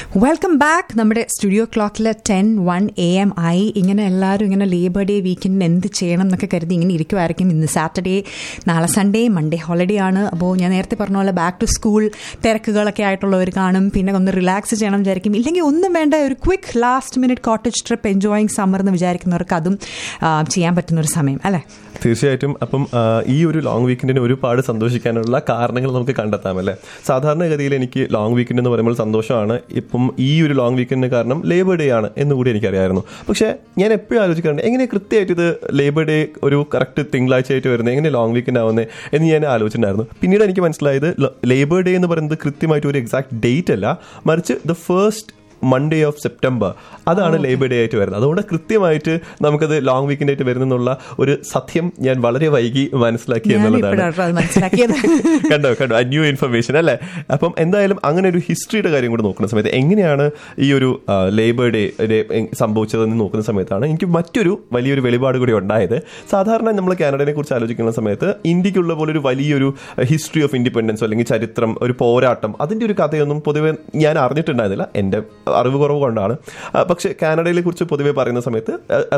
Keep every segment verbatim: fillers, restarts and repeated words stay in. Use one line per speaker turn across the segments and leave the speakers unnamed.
Welcome back. നമ്മുടെ studio ക്ലോക്കിൽ ten one A M ആയി. ഇങ്ങനെ എല്ലാവരും ഇങ്ങനെ ലേബർ ഡേ വീക്കെൻഡിന് എന്ത് ചെയ്യണം എന്നൊക്കെ കരുതി ഇങ്ങനെ ഇരിക്കുമായിരിക്കും. ഇന്ന് സാറ്റർഡേ, നാളെ സൺഡേ, മൺഡേ ഹോളിഡേ ആണ്. അപ്പോൾ ഞാൻ നേരത്തെ പറഞ്ഞ പോലെ ബാക്ക് ടു സ്കൂൾ തിരക്കുകളൊക്കെ ആയിട്ടുള്ളവർ കാണും. പിന്നെ ഒന്ന് റിലാക്സ് ചെയ്യണം വിചാരിക്കും. ഇല്ലെങ്കിൽ ഒന്നും വേണ്ട, ഒരു quick last minute cottage trip enjoying summer എന്ന് വിചാരിക്കുന്നവർക്ക് അതും ചെയ്യാൻ പറ്റുന്ന ഒരു സമയം അല്ലേ?
തീർച്ചയായിട്ടും. അപ്പം ഈ ഒരു ലോങ് വീക്കെൻഡിന് ഒരുപാട് സന്തോഷിക്കാനുള്ള കാരണങ്ങൾ നമുക്ക് കണ്ടെത്താമല്ലേ. സാധാരണഗതിയിൽ എനിക്ക് ലോങ് വീക്കെൻഡ് എന്ന് പറയുമ്പോൾ സന്തോഷമാണ്. ഇപ്പം ഈ ഒരു ലോങ് വീക്കെൻഡിന് കാരണം ലേബർ ഡേ ആണ് എന്നുകൂടി എനിക്കറിയായിരുന്നു. പക്ഷേ ഞാൻ എപ്പോഴും ആലോചിക്കാറുണ്ട്, എങ്ങനെ കൃത്യമായിട്ട് ഇത് ലേബർ ഡേ ഒരു കറക്റ്റ് തിങ്കളാഴ്ച ആയിട്ട് വരുന്നത്, എങ്ങനെ ലോങ് വീക്കെൻഡ് ആവുന്നത് എന്ന് ഞാൻ ആലോചിച്ചിട്ടുണ്ടായിരുന്നു. പിന്നീട് എനിക്ക് മനസ്സിലായത് ലേബർ ഡേ എന്ന് പറയുന്നത് കൃത്യമായിട്ട് ഒരു എക്സാക്ട് ഡേറ്റ് അല്ല, മറിച്ച് the first Monday of September, അതാണ് ലേബർ ഡേ ആയിട്ട് വരുന്നത്. അതുകൊണ്ട് കൃത്യമായിട്ട് നമുക്കത് ലോങ് വീക്കെൻഡ് ആയിട്ട് വരുന്നുള്ള ഒരു സത്യം ഞാൻ വളരെ വൈകി മനസ്സിലാക്കി എന്നുള്ളതാണ്. കണ്ടോ കണ്ടോ ന്യൂ ഇൻഫർമേഷൻ അല്ലേ. അപ്പം എന്തായാലും അങ്ങനെ ഒരു ഹിസ്റ്ററിയുടെ കാര്യം കൂടെ നോക്കുന്ന സമയത്ത് എങ്ങനെയാണ് ഈ ഒരു ലേബർ ഡേ സംഭവിച്ചതെന്ന് നോക്കുന്ന സമയത്താണ് എനിക്ക് മറ്റൊരു വലിയൊരു വെളിപാട് കൂടി ഉണ്ടായത്. സാധാരണ നമ്മൾ കാനഡയെ കുറിച്ച് ആലോചിക്കുന്ന സമയത്ത് ഇന്ത്യക്കുള്ള പോലെ ഒരു വലിയൊരു ഹിസ്റ്ററി ഓഫ് ഇൻഡിപെൻഡൻസോ അല്ലെങ്കിൽ ചരിത്രം, ഒരു പോരാട്ടം, അതിൻ്റെ ഒരു കഥയൊന്നും പൊതുവെ ഞാൻ അറിഞ്ഞിട്ടുണ്ടായിരുന്നില്ല. എൻ്റെ അറിവ് കുറവ് കൊണ്ടാണ്. പക്ഷെ കാനഡയെ കുറിച്ച് പൊതുവെ പറയുന്ന സമയത്ത്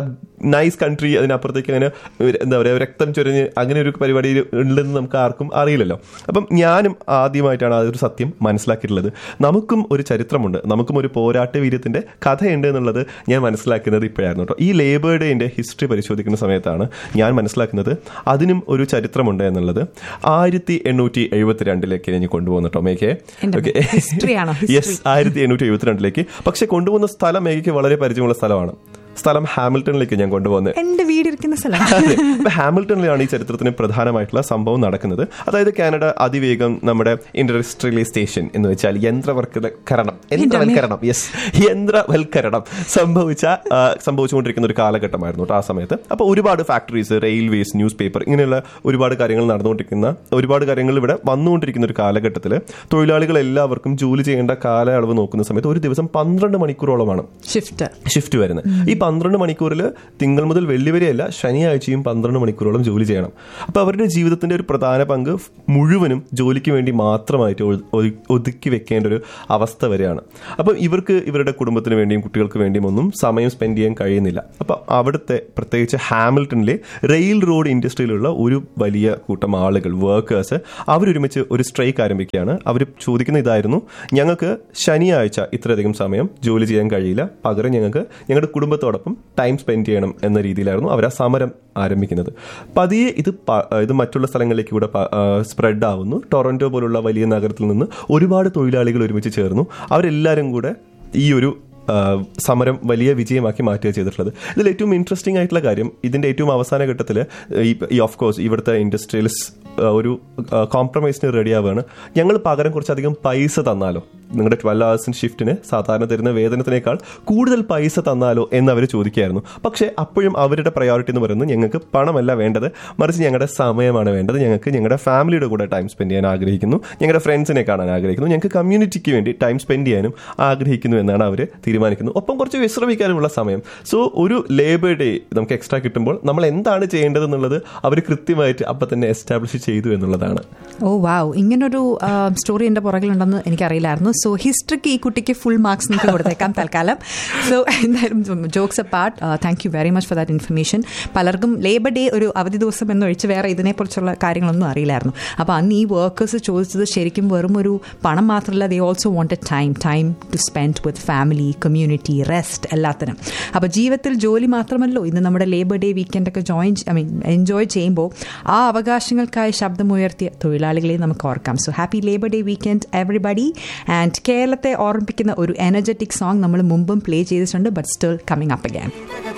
നൈസ് കൺട്രി, അതിനപ്പുറത്തേക്ക് അങ്ങനെ എന്താ പറയുക രക്തം ചൊരിഞ്ഞ് അങ്ങനെ ഒരു പരിപാടി ഉണ്ടെന്ന് നമുക്ക് ആർക്കും അറിയില്ലല്ലോ. അപ്പം ഞാനും ആദ്യമായിട്ടാണ് അതൊരു സത്യം മനസ്സിലാക്കിയിട്ടുള്ളത്. നമുക്കും ഒരു ചരിത്രമുണ്ട്, നമുക്കും ഒരു പോരാട്ട വീര്യത്തിൻ്റെ കഥയുണ്ട് എന്നുള്ളത് ഞാൻ മനസ്സിലാക്കുന്നത് ഇപ്പോഴായിരുന്നു കേട്ടോ. ഈ ലേബർ ഡേൻ്റെ ഹിസ്റ്ററി പരിശോധിക്കുന്ന സമയത്താണ് ഞാൻ മനസ്സിലാക്കുന്നത് അതിനും ഒരു ചരിത്രമുണ്ട് എന്നുള്ളത്. ആയിരത്തി എണ്ണൂറ്റി എഴുപത്തി രണ്ടിലേക്ക് ഞാൻ കൊണ്ടുപോകുന്നു കേട്ടോ മേഘയെ. ഓക്കെ, യെസ്, ആയിരത്തി എണ്ണൂറ്റി എഴുപത്തിരണ്ടിലേക്ക്. പക്ഷെ കൊണ്ടുപോകുന്ന സ്ഥലം മേഘയ്ക്ക് വളരെ പരിചയമുള്ള സ്ഥലമാണ്. സ്ഥലം ഹാമിൽട്ടണിലേക്ക് ഞാൻ കൊണ്ടുപോകുന്നത്.
എന്റെ വീടിരിക്കുന്ന സ്ഥലം
ഹാമിൽട്ടണിലാണ് ഈ ചരിത്രത്തിന് പ്രധാനമായിട്ടുള്ള സംഭവം നടക്കുന്നത്. അതായത് കാനഡ അതിവേഗം നമ്മുടെ ഇൻഡസ്ട്രിയലൈസേഷൻ എന്ന് വെച്ചാൽ യന്ത്രവൽക്കരണം യന്ത്രവൽക്കരണം യെസ് യന്ത്രവൽക്കരണം സംഭവിച്ച സംഭവിച്ചുകൊണ്ടിരിക്കുന്ന ഒരു കാലഘട്ടമായിരുന്നു ആ സമയത്ത്. അപ്പോൾ ഒരുപാട് ഫാക്ടറീസ്, റെയിൽവേസ്, ന്യൂസ് പേപ്പർ, ഇങ്ങനെയുള്ള ഒരുപാട് കാര്യങ്ങൾ നടന്നുകൊണ്ടിരിക്കുന്ന ഒരുപാട് കാര്യങ്ങൾ ഇവിടെ വന്നുകൊണ്ടിരിക്കുന്ന ഒരു കാലഘട്ടത്തിൽ തൊഴിലാളികൾ എല്ലാവർക്കും ജോലി ചെയ്യേണ്ട കാലയളവ് നോക്കുന്ന സമയത്ത് ഒരു ദിവസം പന്ത്രണ്ട് മണിക്കൂറോളമാണ് ഷിഫ്റ്റ് ഷിഫ്റ്റ് വരുന്നത്. ഈ പന്ത്രണ്ട് മണിക്കൂറിൽ തിങ്കൾ മുതൽ വെള്ളി വരെയല്ല, ശനിയാഴ്ചയും പന്ത്രണ്ട് മണിക്കൂറോളം ജോലി ചെയ്യണം. അപ്പോൾ അവരുടെ ജീവിതത്തിന്റെ ഒരു പ്രധാന പങ്ക് മുഴുവനും ജോലിക്ക് വേണ്ടി മാത്രമായിട്ട് ഒതുക്കി വെക്കേണ്ട ഒരു അവസ്ഥ വരെയാണ്. അപ്പം ഇവർക്ക് ഇവരുടെ കുടുംബത്തിന് വേണ്ടിയും കുട്ടികൾക്ക് വേണ്ടിയും ഒന്നും സമയം സ്പെൻഡ് ചെയ്യാൻ കഴിയുന്നില്ല. അപ്പം അവിടുത്തെ പ്രത്യേകിച്ച് ഹാമിൽട്ടണിലെ റെയിൽ റോഡ് ഇൻഡസ്ട്രിയിലുള്ള ഒരു വലിയ കൂട്ടം ആളുകൾ, വർക്കേഴ്സ്, അവരൊരുമിച്ച് ഒരു സ്ട്രൈക്ക് ആരംഭിക്കുകയാണ്. അവർ ചോദിക്കുന്ന ഇതായിരുന്നു, ഞങ്ങൾക്ക് ശനിയാഴ്ച ഇത്രയധികം സമയം ജോലി ചെയ്യാൻ കഴിയില്ല, പകരം ഞങ്ങൾക്ക് ഞങ്ങളുടെ കുടുംബത്തോടൊപ്പം ടൈം സ്പെൻഡ് ചെയ്യണം എന്ന രീതിയിലായിരുന്നു അവർ ആ സമരം ആരംഭിക്കുന്നത്. പതിയെ ഇത് ഇത് മറ്റുള്ള സ്ഥലങ്ങളിലേക്ക് കൂടെ സ്പ്രെഡ് ആവുന്നു. ടൊറന്റോ പോലുള്ള വലിയ നഗരത്തിൽ നിന്ന് ഒരുപാട് തൊഴിലാളികൾ ഒരുമിച്ച് ചേർന്നു. അവരെല്ലാവരും കൂടെ ഈ ഒരു സമരം വലിയ വിജയമാക്കി മാറ്റുക ചെയ്തിട്ടുള്ളത്. ഇതിൽ ഏറ്റവും ഇൻട്രസ്റ്റിംഗ് ആയിട്ടുള്ള കാര്യം, ഇതിൻ്റെ ഏറ്റവും അവസാന ഘട്ടത്തിൽ ഈ ഓഫ് കോഴ്സ് ഇവിടുത്തെ ഇൻഡസ്ട്രിയലിസ്റ്റ് ഒരു കോംപ്രമൈസിന് റെഡി ആവുകയാണ്. ഞങ്ങൾ പകരം കുറച്ചധികം പൈസ തന്നാലോ, നിങ്ങളുടെ ട്വൽവ് ഹവേഴ്സിന് ഷിഫ്റ്റിന് സാധാരണ തരുന്ന വേതനത്തിനേക്കാൾ കൂടുതൽ പൈസ തന്നാലോ എന്ന് അവർ ചോദിക്കുകയായിരുന്നു. പക്ഷേ അപ്പോഴും അവരുടെ പ്രയോറിറ്റി എന്ന് പറയുന്നത് ഞങ്ങൾക്ക് പണമല്ല വേണ്ടത്, മറിച്ച് ഞങ്ങളുടെ സമയമാണ് വേണ്ടത്. ഞങ്ങൾക്ക് ഞങ്ങളുടെ ഫാമിലിയുടെ കൂടെ ടൈം സ്പെൻഡ് ചെയ്യാൻ ആഗ്രഹിക്കുന്നു, ഞങ്ങളുടെ ഫ്രണ്ട്സിനെ കാണാൻ ആഗ്രഹിക്കുന്നു, ഞങ്ങൾക്ക് കമ്മ്യൂണിറ്റിക്ക് വേണ്ടി ടൈം സ്പെൻഡ് ചെയ്യാനും ആഗ്രഹിക്കുന്നു എന്നാണ് അവർ തീരുമാനിക്കുന്നത്. ഒപ്പം കുറച്ച് വിശ്രമിക്കാനുമുള്ള സമയം. സോ ഒരു ലേബർ ഡേ നമുക്ക് എക്സ്ട്രാ കിട്ടുമ്പോൾ നമ്മൾ എന്താണ് ചെയ്യേണ്ടതെന്നുള്ളത് അവർ കൃത്യമായിട്ട് അപ്പം തന്നെ എസ്റ്റാബ്ലിഷ് ചെയ്തു എന്നുള്ളതാണ്.
ഓ വാവ്, ഇങ്ങനൊരു സ്റ്റോറി എൻ്റെ പുറകിലുണ്ടെന്ന് എനിക്കറിയില്ലായിരുന്നു. സോ ഹിസ്റ്ററിക്ക് ഈ കുട്ടിക്ക് ഫുൾ മാർക്സ് നമുക്ക് കൊടുത്തേക്കാം തൽക്കാലം. സോ എന്തായാലും jokes apart, thank you very much for that information. പലർക്കും ലേബർ ഡേ ഒരു അവധി ദിവസം എന്നൊഴിച്ച് വേറെ ഇതിനെക്കുറിച്ചുള്ള കാര്യങ്ങളൊന്നും അറിയില്ലായിരുന്നു. അപ്പോൾ അന്ന് ഈ വർക്കേഴ്സ് ചോദിച്ചത് ശരിക്കും വെറും ഒരു പണം മാത്രമല്ല, they also wanted time time to spend with family, community, rest, എല്ലാത്തിനും. അപ്പോൾ ജീവിതത്തിൽ ജോലി മാത്രമല്ലോ ഇന്ന് നമ്മുടെ labour day വീക്കെൻഡൊക്കെ join I mean enjoy ചെയ്യുമ്പോൾ ആ അവകാശങ്ങൾക്കായി ശബ്ദമുയർത്തിയ തൊഴിലാളികളെ നമുക്ക് ഓർക്കാം. So happy labour day weekend everybody. And കേരളത്തെ ഓർമ്മിപ്പിക്കുന്ന ഒരു എനർജറ്റിക് സോങ് നമ്മൾ മുമ്പും പ്ലേ ചെയ്തിട്ടുണ്ട്, but still coming up again.